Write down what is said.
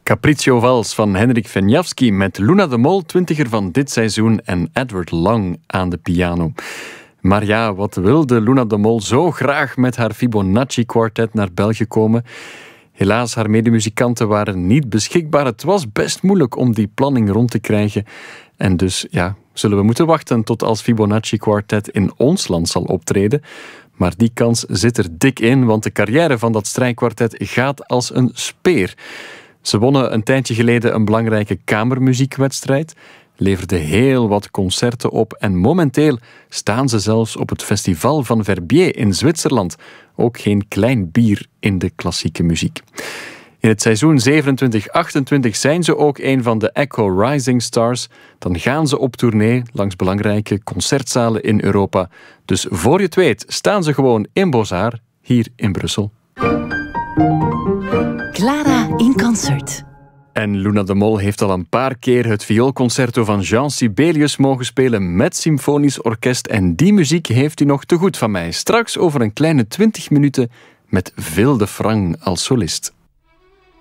Capriccio Vals van Henrik Venjavski met Luna de Mol, 20er van dit seizoen, en Edward Long aan de piano. Maar ja, wat wilde Luna de Mol zo graag met haar Fibonacci-kwartet naar België komen? Helaas, haar medemuzikanten waren niet beschikbaar. Het was best moeilijk om die planning rond te krijgen. En dus, ja, zullen we moeten wachten tot als Fibonacci-kwartet in ons land zal optreden. Maar die kans zit er dik in, want de carrière van dat strijkkwartet gaat als een speer. Ze wonnen een tijdje geleden een belangrijke kamermuziekwedstrijd, leverden heel wat concerten op en momenteel staan ze zelfs op het Festival van Verbier in Zwitserland. Ook geen klein bier in de klassieke muziek. In het seizoen 27-28 zijn ze ook een van de Echo Rising Stars. Dan gaan ze op tournee langs belangrijke concertzalen in Europa. Dus voor je het weet staan ze gewoon in Beaux-Arts, hier in Brussel. Clara in concert. En Luna de Mol heeft al een paar keer het vioolconcerto van Jean Sibelius mogen spelen met symfonisch orkest. En die muziek heeft u nog te goed van mij. Straks over een kleine 20 minuten met Ville de Franck als solist.